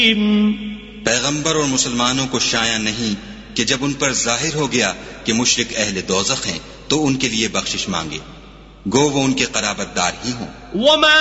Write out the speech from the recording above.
पैगंबर और मुसलमानों को शाया नहीं कि जब उन पर जाहिर हो गया कि मुशरिक अहले दोज़ख हैं तो उनके लिए बख्शिश मांगे, गो वो उनके क़राबतदार ही हों।